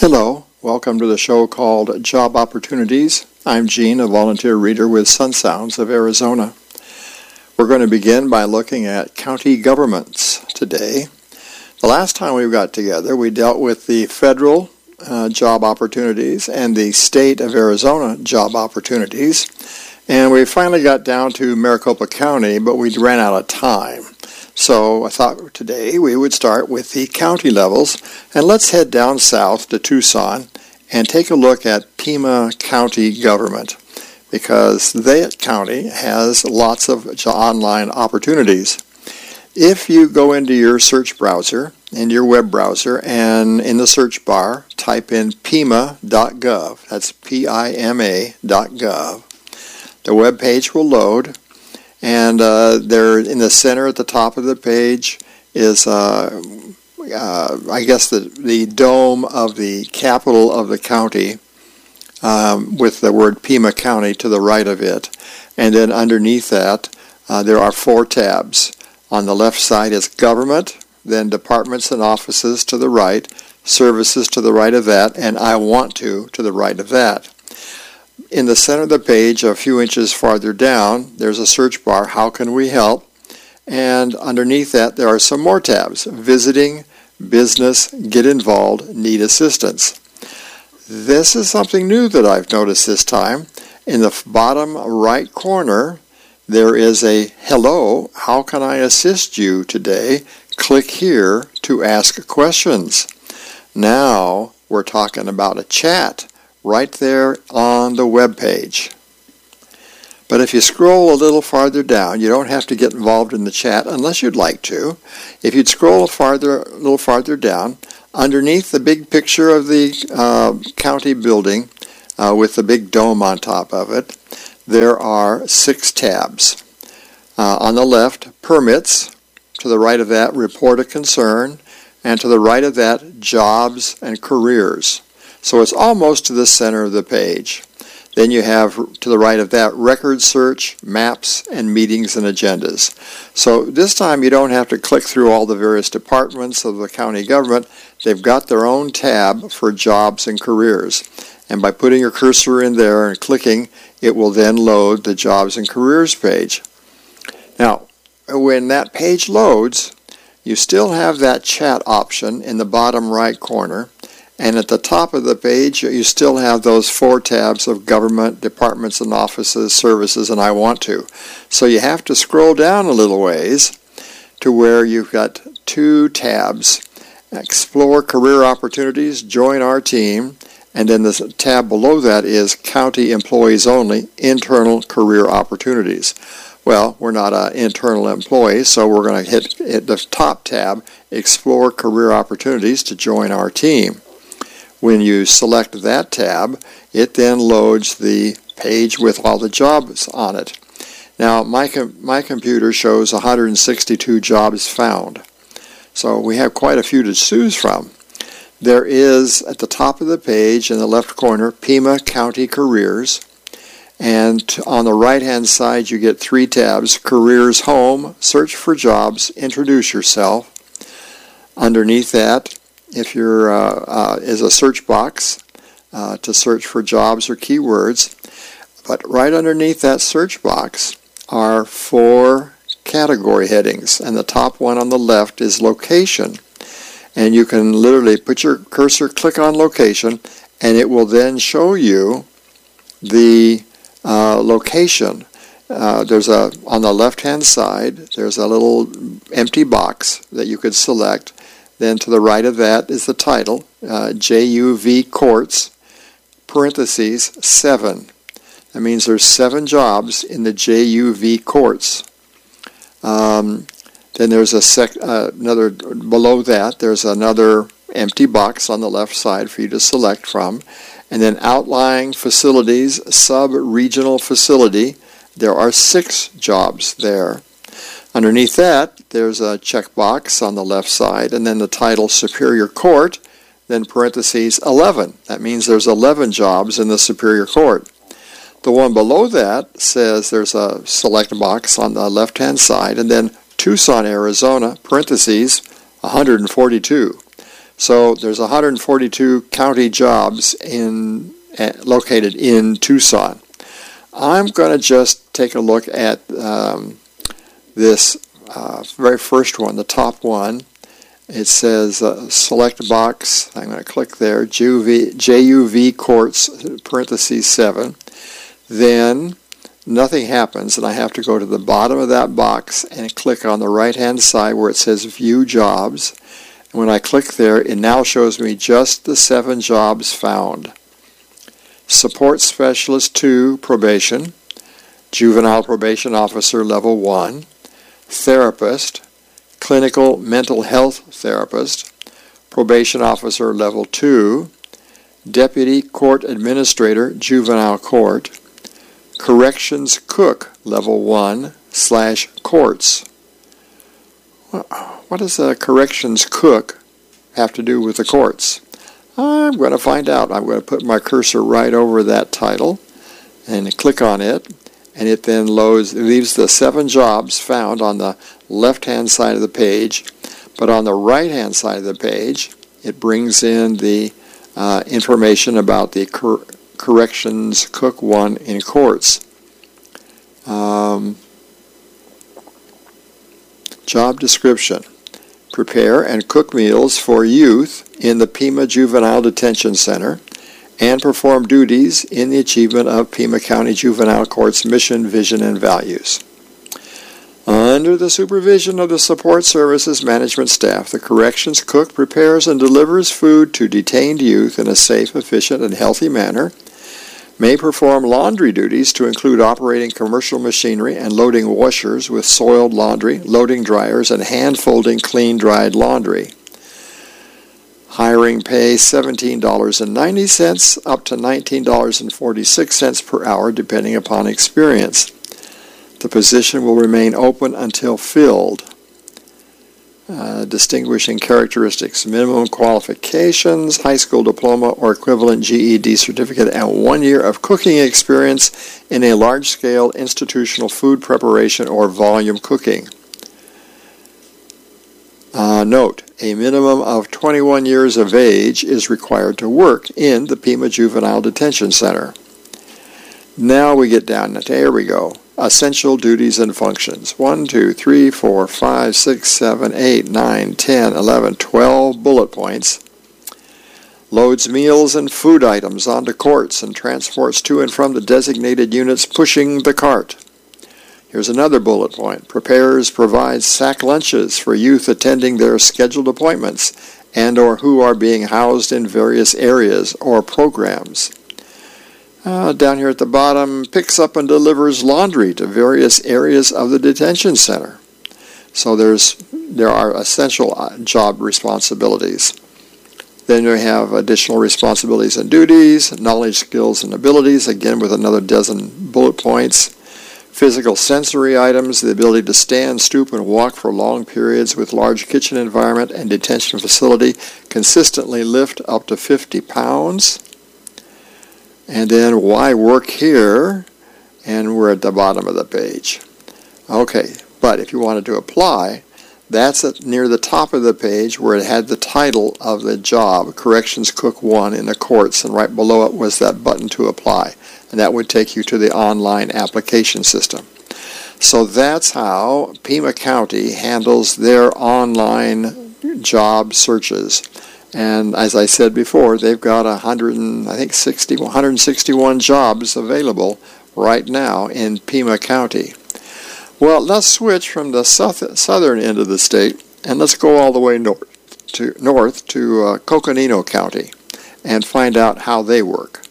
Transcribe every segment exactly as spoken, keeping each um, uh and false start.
Hello, welcome to the show called Job Opportunities. I'm Gene, a volunteer reader with Sun Sounds of Arizona. We're going to begin by looking at county governments today. The last time we got together, we dealt with the federal uh, job opportunities and the state of Arizona job opportunities. And we finally got down to Maricopa County, but we ran out of time. So I thought today we would start with the county levels, and let's head down south to Tucson and take a look at Pima County government, because that county has lots of online opportunities. If you go into your search browser, into your web browser, and in the search bar, type in pima dot gov, that's P I M A dot gov, the web page will load. And uh, there, in the center at the top of the page is, uh, uh, I guess, the, the dome of the capital of the county um, with the word Pima County to the right of it. And then underneath that, uh, there are four tabs. On the left side is Government, then Departments and Offices to the right, Services to the right of that, and I Want To to the right of that. In the center of the page, a few inches farther down, there's a search bar, How Can We Help? And underneath that, there are some more tabs, Visiting, Business, Get Involved, Need Assistance. This is something new that I've noticed this time. In the bottom right corner, there is a Hello, how can I assist you today? Click here to ask questions. Now we're talking about a chat right there on the web page. But if you scroll a little farther down, you don't have to get involved in the chat unless you'd like to. If you'd scroll farther, a little farther down, underneath the big picture of the uh, county building uh, with the big dome on top of it, there are six tabs. Uh, on the left, Permits. To the right of that, Report a Concern. And to the right of that, Jobs and Careers. So it's almost to the center of the page. Then you have, to the right of that, Record Search, Maps, and Meetings and Agendas. So this time you don't have to click through all the various departments of the county government. They've got their own tab for Jobs and Careers. And by putting your cursor in there and clicking, it will then load the Jobs and Careers page. Now, when that page loads, you still have that chat option in the bottom right corner. And at the top of the page, you still have those four tabs of Government, Departments and Offices, Services, and I Want To. So you have to scroll down a little ways to where you've got two tabs. Explore Career Opportunities, Join Our Team, and then the tab below that is County Employees Only, Internal Career Opportunities. Well, we're not an internal employee, so we're going to hit, hit the top tab, Explore Career Opportunities to Join Our Team. When you select that tab, it then loads the page with all the jobs on it. Now, my, com- my computer shows one hundred sixty-two jobs found. So we have quite a few to choose from. There is, at the top of the page in the left corner, Pima County Careers. And on the right-hand side, you get three tabs, Careers Home, Search for Jobs, Introduce Yourself. Underneath that, if you're uh, uh, is a search box uh, to search for jobs or keywords. But right underneath that search box are four category headings, and the top one on the left is location. And you can literally put your cursor, click on location, and it will then show you the uh, location. Uh, there's a on the left-hand side, there's a little empty box that you could select. Then to the right of that is the title, uh, J U V Courts, parentheses, seven. That means there's seven jobs in the J U V Courts. Um, then there's a sec, uh, another, below that, there's another empty box on the left side for you to select from. And then outlying facilities, sub-regional facility, there are six jobs there. Underneath that, there's a checkbox on the left side, and then the title Superior Court, then parentheses eleven. That means there's eleven jobs in the Superior Court. The one below that says there's a select box on the left-hand side, and then Tucson, Arizona, parentheses one hundred forty-two. So there's one hundred forty-two county jobs in uh, located in Tucson. I'm going to just take a look at um, this uh, very first one, the top one. It says uh, select box. I'm going to click there, J U V, J U V courts, parentheses seven. Then nothing happens, and I have to go to the bottom of that box and click on the right-hand side where it says View Jobs. And when I click there, it now shows me just the seven jobs found. Support Specialist two, Probation, Juvenile Probation Officer Level one, Therapist, Clinical Mental Health Therapist, Probation Officer Level two, Deputy Court Administrator, Juvenile Court, Corrections Cook Level one slash Courts. What does a corrections cook have to do with the courts? I'm going to find out. I'm going to put my cursor right over that title and click on it, and it then loads, it leaves the seven jobs found on the left-hand side of the page, but on the right-hand side of the page, it brings in the uh, information about the cor- corrections cook one in courts. Um, job description. Prepare and cook meals for youth in the Pima Juvenile Detention Center and perform duties in the achievement of Pima County Juvenile Court's mission, vision, and values. Under the supervision of the Support Services Management staff, the corrections cook prepares and delivers food to detained youth in a safe, efficient, and healthy manner, may perform laundry duties to include operating commercial machinery and loading washers with soiled laundry, loading dryers, and hand-folding clean, dried laundry. Hiring pay seventeen dollars and ninety cents up to nineteen dollars and forty-six cents per hour, depending upon experience. The position will remain open until filled. Uh, distinguishing characteristics: minimum qualifications, high school diploma or equivalent G E D certificate, and one year of cooking experience in a large-scale institutional food preparation or volume cooking. Uh, note, a minimum of twenty-one years of age is required to work in the Pima Juvenile Detention Center. Now we get down, there we go. Essential duties and functions. one, two, three, four, five, six, seven, eight, nine, ten, eleven, twelve bullet points. Loads meals and food items onto courts and transports to and from the designated units pushing the cart. Here's another bullet point. Prepares, provides sack lunches for youth attending their scheduled appointments and or who are being housed in various areas or programs. Uh, down here at the bottom, picks up and delivers laundry to various areas of the detention center. So there's there are essential job responsibilities. Then you have additional responsibilities and duties, knowledge, skills, and abilities, again with another dozen bullet points. Physical sensory items, the ability to stand, stoop, and walk for long periods with large kitchen environment and detention facility, consistently lift up to fifty pounds. And then why work here? And we're at the bottom of the page. Okay, but if you wanted to apply, that's at near the top of the page where it had the title of the job, Corrections Cook one in the courts, and right below it was that button to apply. And that would take you to the online application system. So that's how Pima County handles their online job searches. And as I said before, they've got one hundred, I think sixty, one hundred sixty-one jobs available right now in Pima County. Well, let's switch from the south, southern end of the state and let's go all the way north to north to uh, Coconino County and find out how they work.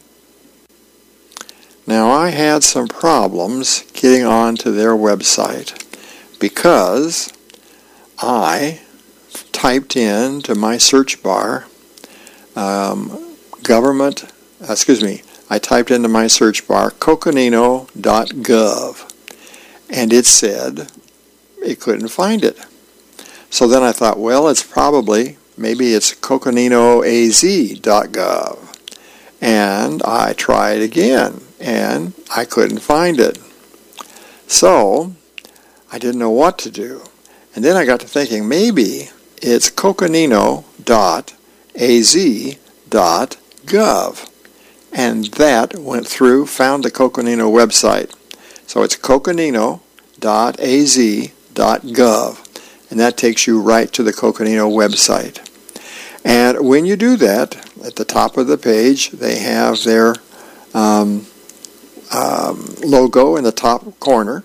Now, I had some problems getting onto their website because I typed in to my search bar um, government, excuse me, I typed into my search bar coconino dot gov, and it said it couldn't find it. So then I thought, well, it's probably, maybe it's coconino a z dot gov. And I tried again, and I couldn't find it. So I didn't know what to do. And then I got to thinking, maybe it's coconino dot a z dot gov. And that went through, found the Coconino website. So it's coconino dot a z dot gov. And that takes you right to the Coconino website. And when you do that, at the top of the page, they have their um, um, logo in the top corner.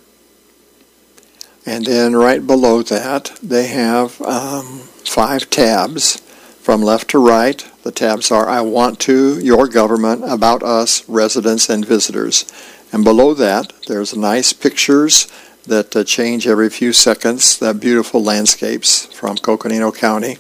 And then right below that, they have um, five tabs from left to right. The tabs are I Want To, Your Government, About Us, Residents, and Visitors. And below that, there's nice pictures that uh, change every few seconds, the beautiful landscapes from Coconino County.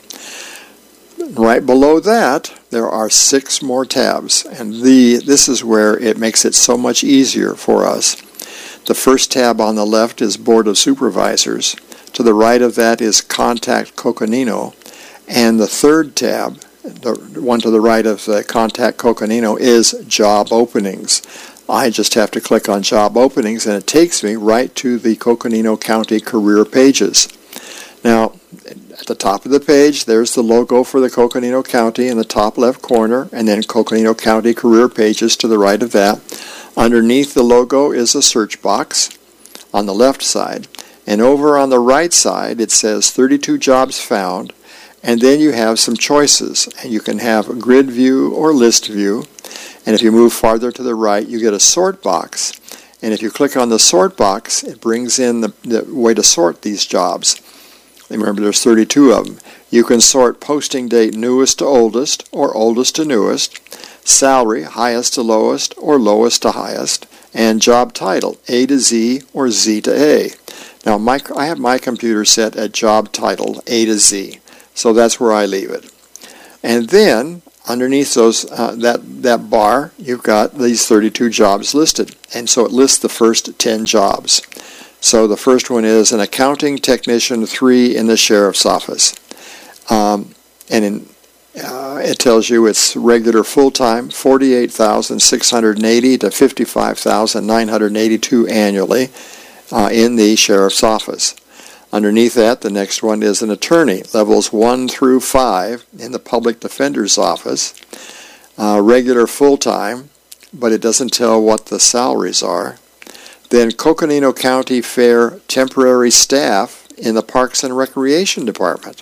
Right below that, there are six more tabs, and the this is where it makes it so much easier for us. The first tab on the left is Board of Supervisors. To the right of that is Contact Coconino, and the third tab, the one to the right of the Contact Coconino, is Job Openings. I just have to click on Job Openings, and it takes me right to the Coconino County career pages. Now, at the top of the page, there's the logo for the Coconino County in the top left corner, and then Coconino County career pages to the right of that. Underneath the logo is a search box on the left side, and over on the right side it says thirty-two jobs found, and then you have some choices, and you can have grid view or list view, and if you move farther to the right you get a sort box, and if you click on the sort box it brings in the, the way to sort these jobs. Remember, there's thirty-two of them. You can sort posting date newest to oldest or oldest to newest, salary highest to lowest or lowest to highest, and job title A to Z or Z to A. Now my, I have my computer set at job title A to Z, so that's where I leave it. And then underneath those uh, that that bar, you've got these thirty-two jobs listed, and so it lists the first ten jobs. So the first one is an accounting technician three in the sheriff's office. Um, and in, uh, it tells you it's regular full-time, forty-eight thousand six hundred eighty to fifty-five thousand nine hundred eighty-two annually uh, in the sheriff's office. Underneath that, the next one is an attorney, levels one through five in the public defender's office. Uh, regular full-time, but it doesn't tell what the salaries are. Then Coconino County Fair temporary staff in the Parks and Recreation Department.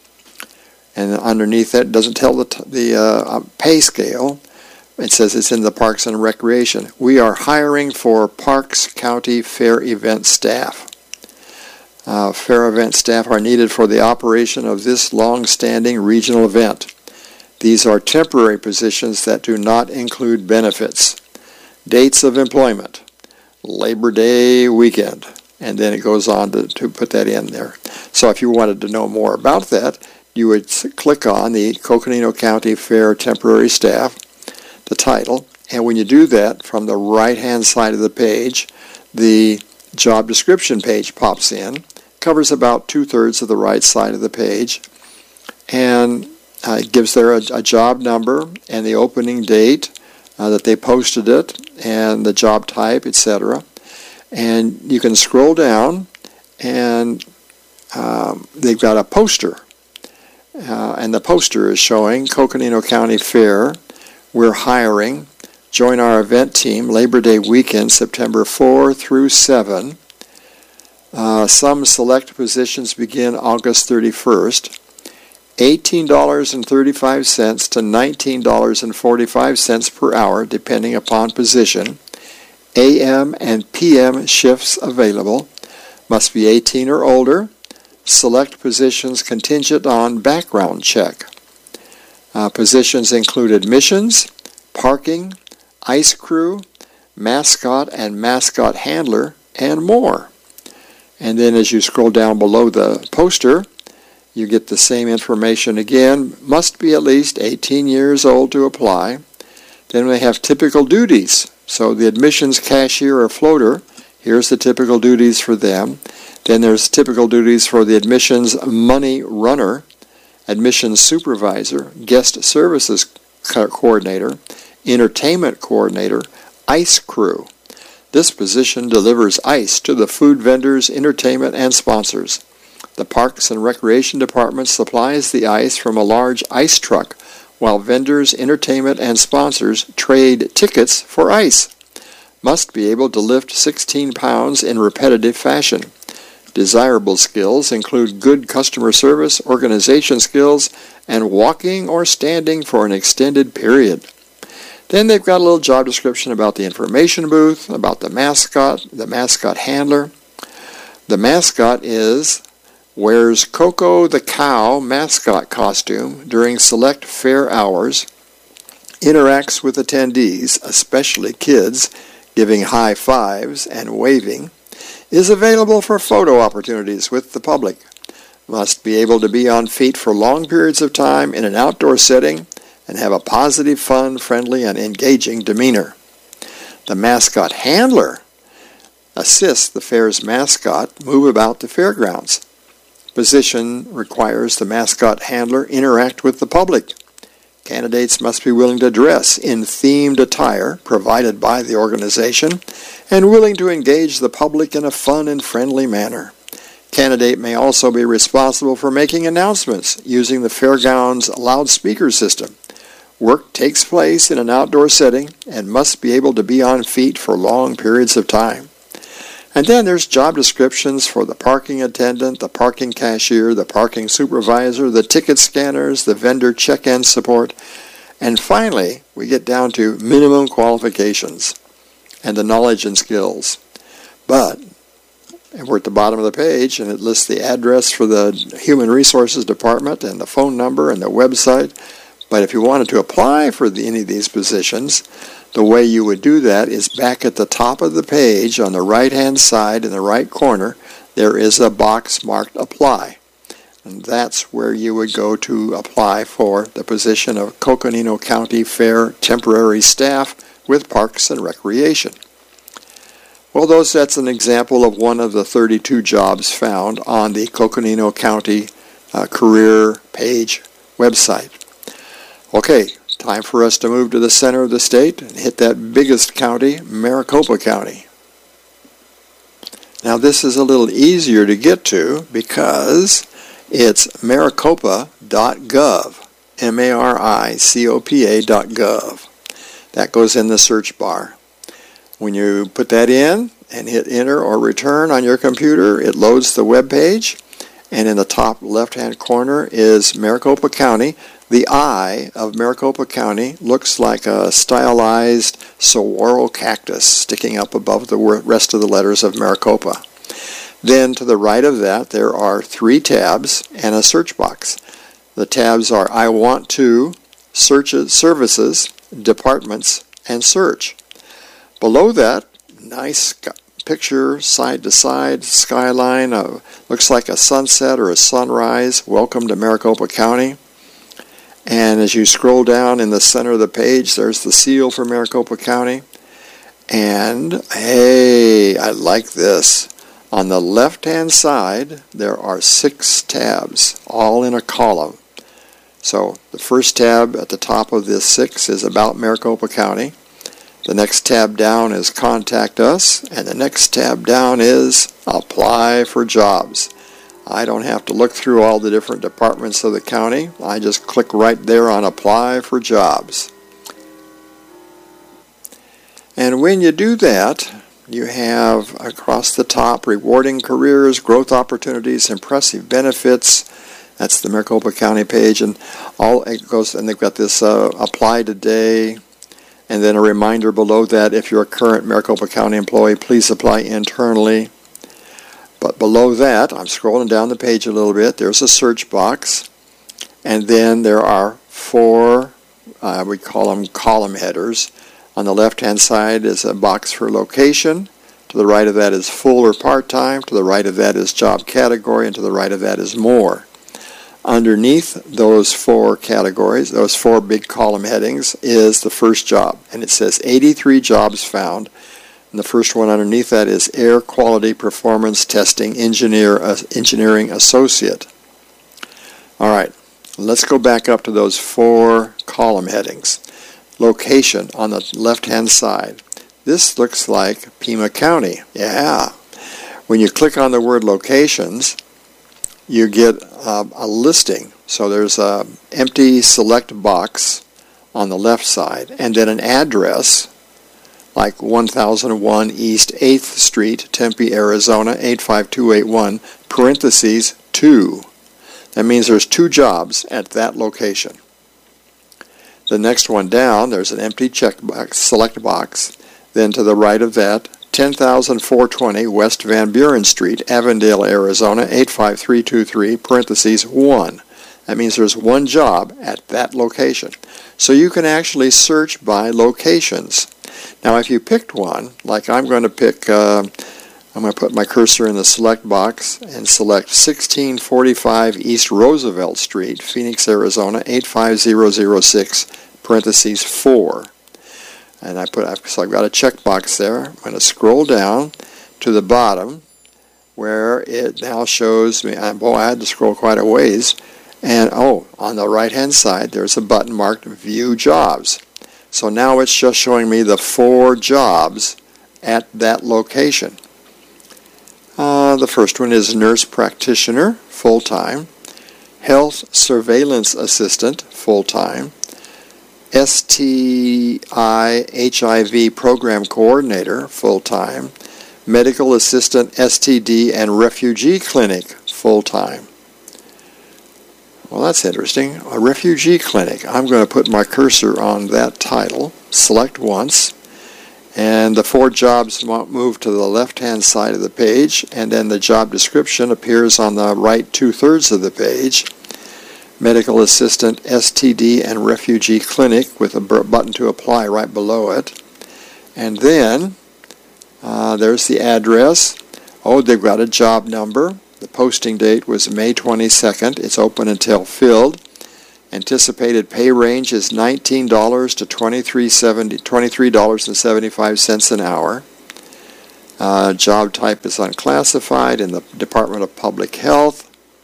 And underneath that, it doesn't tell the, t- the uh, pay scale. It says it's in the Parks and Recreation. We are hiring for Parks County Fair event staff. Uh, fair event staff are needed for the operation of this long-standing regional event. These are temporary positions that do not include benefits. Dates of employment. Labor Day weekend, and then it goes on to, to put that in there. So if you wanted to know more about that, you would click on the Coconino County Fair temporary staff, the title, and when you do that, from the right-hand side of the page, the job description page pops in, covers about two-thirds of the right side of the page, and uh, it gives there a, a job number and the opening date, Uh, that they posted it, and the job type, et cetera. And you can scroll down, and um, they've got a poster. Uh, and the poster is showing Coconino County Fair. We're hiring. Join our event team Labor Day weekend, September fourth through seventh. Uh, some select positions begin August thirty-first. eighteen dollars and thirty-five cents to nineteen dollars and forty-five cents per hour, depending upon position. A M and P M shifts available. Must be eighteen or older. Select positions contingent on background check. Uh, positions include admissions, parking, ice crew, mascot and mascot handler, and more. And then as you scroll down below the poster, you get the same information again. Must be at least eighteen years old to apply. Then we have typical duties. So the admissions cashier or floater, here's the typical duties for them. Then there's typical duties for the admissions money runner, admissions supervisor, guest services coordinator, entertainment coordinator, ice crew. This position delivers ice to the food vendors, entertainment, and sponsors. The Parks and Recreation Department supplies the ice from a large ice truck while vendors, entertainment, and sponsors trade tickets for ice. Must be able to lift sixteen pounds in repetitive fashion. Desirable skills include good customer service, organization skills, and walking or standing for an extended period. Then they've got a little job description about the information booth, about the mascot, the mascot handler. The mascot is wears Coco the Cow mascot costume during select fair hours, interacts with attendees, especially kids, giving high fives and waving, is available for photo opportunities with the public, must be able to be on feet for long periods of time in an outdoor setting, and have a positive, fun, friendly, and engaging demeanor. The mascot handler assists the fair's mascot move about the fairgrounds. Position requires the mascot handler interact with the public. Candidates must be willing to dress in themed attire provided by the organization and willing to engage the public in a fun and friendly manner. Candidate may also be responsible for making announcements using the fairground's loudspeaker system. Work takes place in an outdoor setting and must be able to be on feet for long periods of time. And then there's job descriptions for the parking attendant, the parking cashier, the parking supervisor, the ticket scanners, the vendor check-in support, and finally we get down to minimum qualifications and the knowledge and skills. But and we're at the bottom of the page, and it lists the address for the Human Resources Department and the phone number and the website. But if you wanted to apply for the, any of these positions, the way you would do that is back at the top of the page on the right-hand side in the right corner, there is a box marked Apply. And that's where you would go to apply for the position of Coconino County Fair temporary staff with Parks and Recreation. Well, those, that's an example of one of the thirty-two jobs found on the Coconino County uh, career page website. Okay, time for us to move to the center of the state and hit that biggest county, Maricopa County. Now this is a little easier to get to because it's maricopa dot gov, M A R I C O P A dot gov. That goes in the search bar. When you put that in and hit enter or return on your computer, it loads the web page, and in the top left-hand corner is Maricopa County. The I of Maricopa County looks like a stylized saguaro cactus sticking up above the rest of the letters of Maricopa. Then to the right of that, there are three tabs and a search box. The tabs are I Want To, Searches, Services, Departments, and Search. Below that, nice picture, side-to-side skyline. Uh, looks like a sunset or a sunrise. Welcome to Maricopa County. And as you scroll down in the center of the page, there's the seal for Maricopa County. And, hey, I like this. On the left-hand side, there are six tabs, all in a column. So the first tab at the top of this six is About Maricopa County. The next tab down is Contact Us. And the next tab down is Apply for Jobs. I don't have to look through all the different departments of the county. I just click right there on Apply for Jobs. And when you do that, you have across the top rewarding careers, growth opportunities, impressive benefits. That's the Maricopa County page, and all it goes. And they've got this uh, Apply Today, and then a reminder below that if you're a current Maricopa County employee, please apply internally. But below that, I'm scrolling down the page a little bit, there's a search box, and then there are four, uh, we call them column headers. On the left-hand side is a box for location. To the right of that is full or part-time. To the right of that is job category, and to the right of that is more. Underneath those four categories, those four big column headings, is the first job, and it says eighty-three jobs found. And the first one underneath that is Air Quality Performance Testing Engineer, uh, Engineering Associate. All right, let's go back up to those four column headings. Location on the left-hand side. This looks like Pima County. Yeah. When you click on the word locations, you get uh, a listing. So there's a empty select box on the left side, and then an address like one thousand one East eighth Street, Tempe, Arizona, eight five two eight one, parentheses, two. That means there's two jobs at that location. The next one down, there's an empty check box, select box. Then to the right of that, ten thousand four hundred twenty West Van Buren Street, Avondale, Arizona, eight five three two three, parentheses, one. That means there's one job at that location. So you can actually search by locations. Now if you picked one, like I'm going to pick, uh, I'm going to put my cursor in the select box and select sixteen forty-five East Roosevelt Street, Phoenix, Arizona, eight five zero zero six, parentheses, four. And I put, so I've got a checkbox there. I'm going to scroll down to the bottom where it now shows me, boy, I had to scroll quite a ways. And, oh, on the right-hand side, there's a button marked View Jobs. So now it's just showing me the four jobs at that location. Uh, the first one is Nurse Practitioner, full-time. Health Surveillance Assistant, full-time. S T I H I V Program Coordinator, full-time. Medical Assistant S T D and Refugee Clinic, full-time. Well, that's interesting. A refugee clinic. I'm going to put my cursor on that title, select once, and the four jobs move to the left-hand side of the page, and then the job description appears on the right two-thirds of the page. Medical Assistant S T D and Refugee Clinic with a button to apply right below it. And then uh, there's the address. Oh, they've got a job number. The posting date was May twenty-second. It's open until filled. Anticipated pay range is nineteen dollars to twenty-three dollars and seventy-five cents an hour. Uh, job type is unclassified in the Department of Public Health.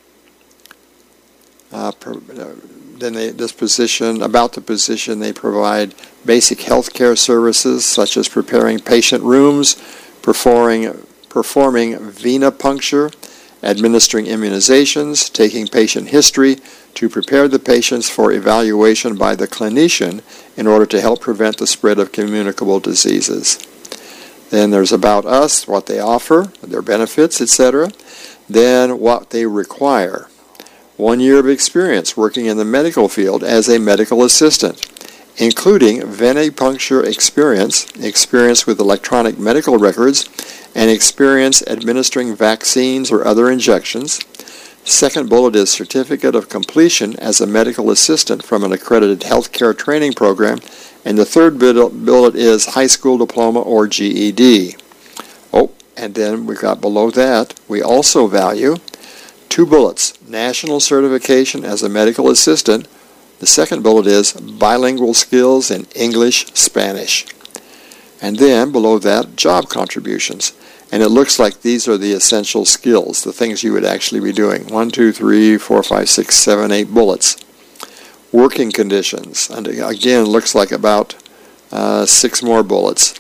Uh, per, uh, then they, this position, about the position, they provide basic health care services such as preparing patient rooms, performing, performing venipuncture, administering immunizations, taking patient history to prepare the patients for evaluation by the clinician in order to help prevent the spread of communicable diseases. Then there's About Us, what they offer, their benefits, et cetera. Then what they require. One year of experience working in the medical field as a medical assistant, including venipuncture experience, experience with electronic medical records, and experience administering vaccines or other injections. Second bullet is certificate of completion as a medical assistant from an accredited healthcare training program. And the third bullet is high school diploma or G E D. Oh, and then we've got below that, we also value two bullets, national certification as a medical assistant. The second bullet is bilingual skills in English, Spanish. And then below that, job contributions. And it looks like these are the essential skills, the things you would actually be doing. One, two, three, four, five, six, seven, eight bullets. Working conditions. And again, looks like about uh, six more bullets.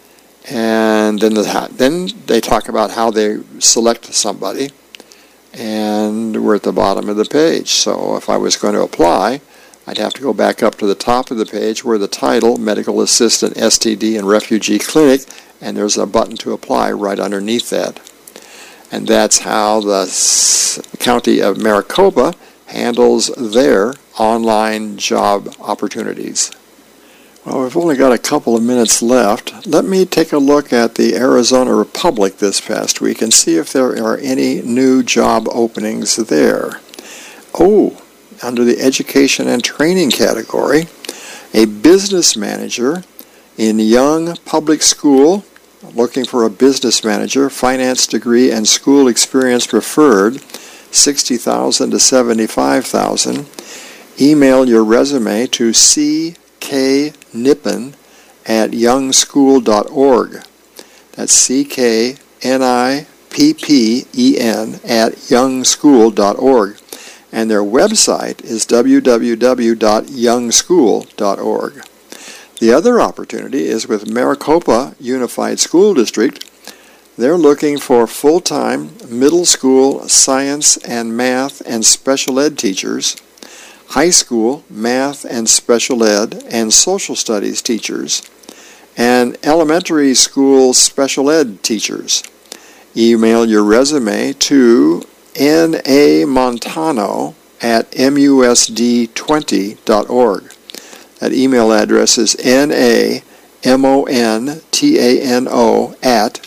And then, the, then they talk about how they select somebody. And we're at the bottom of the page. So if I was going to apply, I'd have to go back up to the top of the page where the title, Medical Assistant S T D and Refugee Clinic, and there's a button to apply right underneath that. And that's how the County of Maricopa handles their online job opportunities. Well, we've only got a couple of minutes left. Let me take a look at the Arizona Republic this past week and see if there are any new job openings there. Oh, under the education and training category, a business manager in Young Public School, looking for a business manager, finance degree and school experience preferred, sixty thousand dollars to seventy-five thousand dollars. Email your resume to c k nippen at young school dot org. That's C K N I P P E N at young school dot org. And their website is w w w dot young school dot org. The other opportunity is with Maricopa Unified School District. They're looking for full-time middle school science and math and special ed teachers, high school math and special ed and social studies teachers, and elementary school special ed teachers. Email your resume to namontano at musd twenty dot org. That email address is namontano at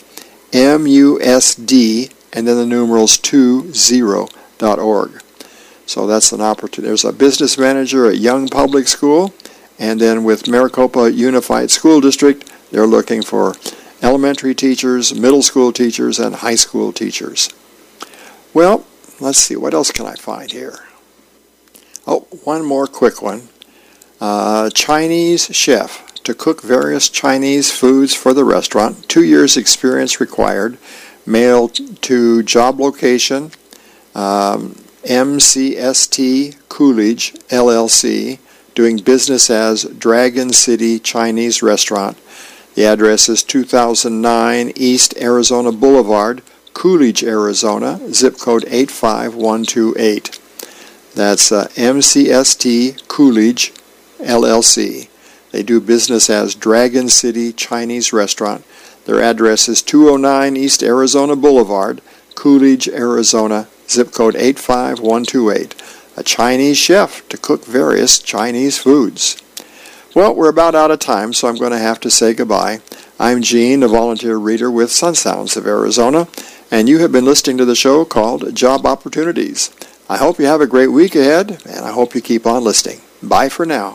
musd and then the numerals twenty dot org. So that's an opportunity. There's a business manager at Young Public School, and then with Maricopa Unified School District, they're looking for elementary teachers, middle school teachers, and high school teachers. Well, let's see, what else can I find here? Oh, one more quick one. Uh, Chinese chef to cook various Chinese foods for the restaurant. Two years experience required. Mail to job location, um, M C S T Coolidge, L L C, doing business as Dragon City Chinese Restaurant. The address is two thousand nine East Arizona Boulevard, Coolidge, Arizona, zip code eight five one two eight. That's uh, M C S T Coolidge, L L C. They do business as Dragon City Chinese Restaurant. Their address is two oh nine East Arizona Boulevard, Coolidge, Arizona, zip code eight five one two eight. A Chinese chef to cook various Chinese foods. Well, we're about out of time, so I'm going to have to say goodbye. I'm Gene, a volunteer reader with Sun Sounds of Arizona, and you have been listening to the show called Job Opportunities. I hope you have a great week ahead, and I hope you keep on listening. Bye for now.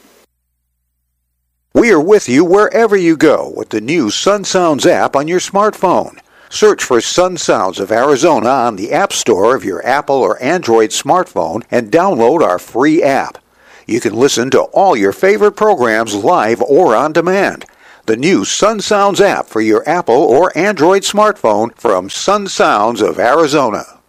We are with you wherever you go with the new Sun Sounds app on your smartphone. Search for Sun Sounds of Arizona on the App Store of your Apple or Android smartphone and download our free app. You can listen to all your favorite programs live or on demand. The new Sun Sounds app for your Apple or Android smartphone from Sun Sounds of Arizona.